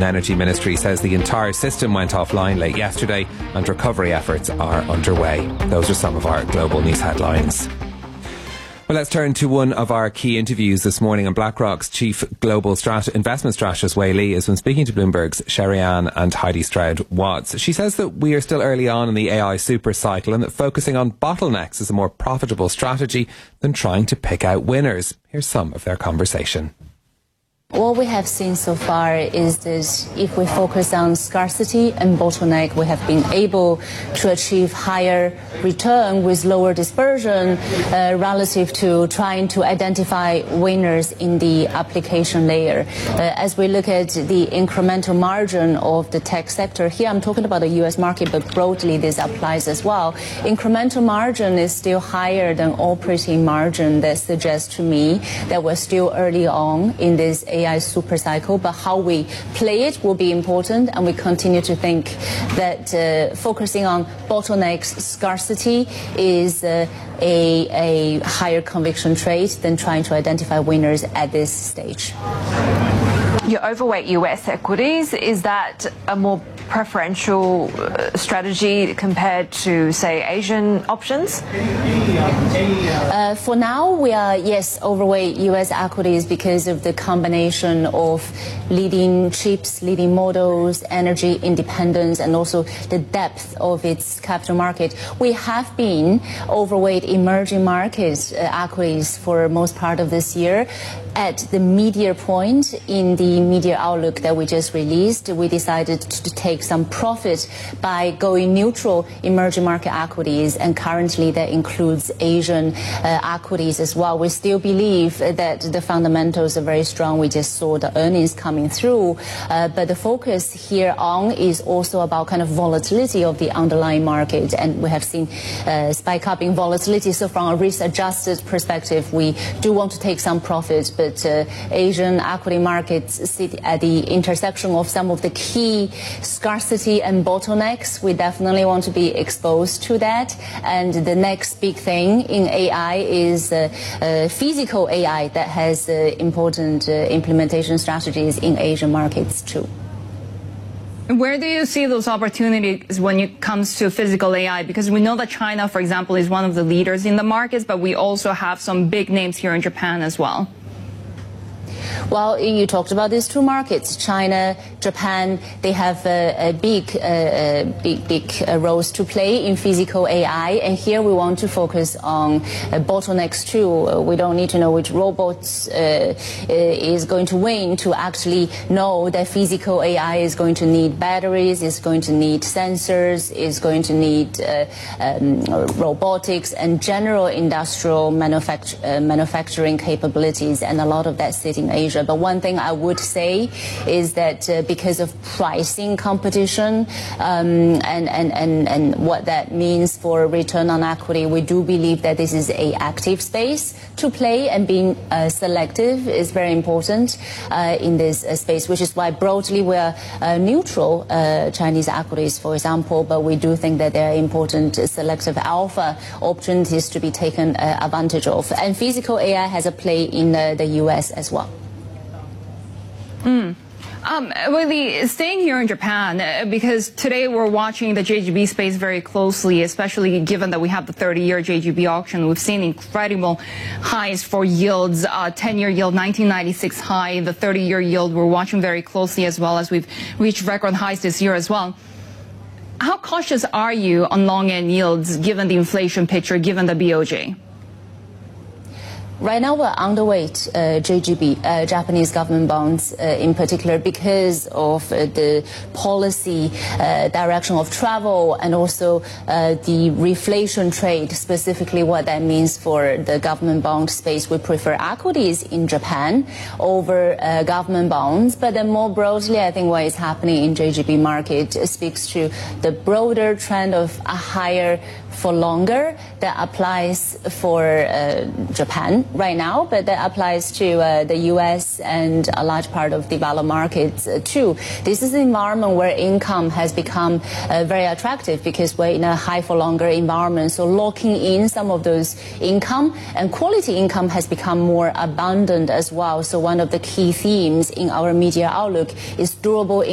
Energy Ministry says the entire system went offline late yesterday and recovery efforts are underway. Those are some of our global news headlines. Well, let's turn to one of our key interviews this morning. And BlackRock's chief global investment strategist, Wei Li, has been speaking to Bloomberg's Sherry-Ann and Heidi Stroud-Watts. She says that we are still early on in the AI super cycle and that focusing on bottlenecks is a more profitable strategy than trying to pick out winners. Here's some of their conversation. What we have seen so far is that if we focus on scarcity and bottleneck, we have been able to achieve higher return with lower dispersion relative to trying to identify winners in the application layer. As we look at the incremental margin of the tech sector, here I'm talking about the US market, but broadly this applies as well. Incremental margin is still higher than operating margin. That suggests to me that we're still early on in this AI super cycle, but how we play it will be important, and we continue to think that focusing on bottlenecks, scarcity is a higher conviction trade than trying to identify winners at this stage. You're overweight US equities. Is that a more preferential strategy compared to, say, Asian options? For now, we are, yes, overweight US equities because of the combination of leading chips, leading models, energy independence, and also the depth of its capital market. We have been overweight emerging markets equities for most part of this year. At the mid-year point in the mid-year outlook that we just released, we decided to take some profit by going neutral emerging market equities, and currently that includes Asian equities as well. We still believe that the fundamentals are very strong. We just saw the earnings coming through, but the focus here on is also about kind of volatility of the underlying market, and we have seen spike up in volatility. So from a risk-adjusted perspective, we do want to take some profits, but Asian equity markets sit at the intersection of some of the key scarcity and bottlenecks. We definitely want to be exposed to that. And the next big thing in AI is physical AI that has important implementation strategies in Asian markets too. Where do you see those opportunities when it comes to physical AI? Because we know that China, for example, is one of the leaders in the markets, but we also have some big names here in Japan as well. Well, you talked about these two markets, China, Japan. They have big roles to play in physical AI, and here we want to focus on bottlenecks too. We don't need to know which robots is going to win to actually know that physical AI is going to need batteries, is going to need sensors, is going to need robotics and general industrial manufacturing capabilities, and a lot of that sits in Asia. But one thing I would say is that because of pricing competition and what that means for return on equity, we do believe that this is an active space to play, and being selective is very important in this space, which is why broadly we're neutral Chinese equities, for example, but we do think that there are important selective alpha opportunities to be taken advantage of. And physical AI has a play in the US as well. Really, staying here in Japan, because today we're watching the JGB space very closely, especially given that we have the 30-year JGB auction. We've seen incredible highs for yields, 10-year yield, 1996 high, the 30-year yield we're watching very closely, as well as we've reached record highs this year as well. How cautious are you on long-end yields, given the inflation picture, given the BOJ? Right now, we're underweight JGB, Japanese government bonds in particular, because of the policy direction of travel and also the reflation trade, specifically what that means for the government bond space. We prefer equities in Japan over government bonds. But then more broadly, I think what is happening in JGB market speaks to the broader trend of a higher for longer that applies for Japan right now, but that applies to the US and a large part of developed markets too. This is an environment where income has become very attractive because we're in a high for longer environment. So locking in some of those income and quality income has become more abundant as well. So one of the key themes in our media outlook is durable